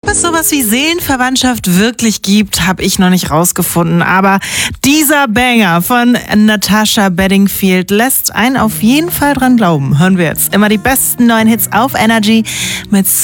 es sowas wie Seelenverwandtschaft wirklich gibt, habe ich noch nicht rausgefunden. Aber dieser Banger von Natasha Bedingfield lässt einen auf jeden Fall dran glauben. Hören wir jetzt immer die besten neuen Hits auf Energy mit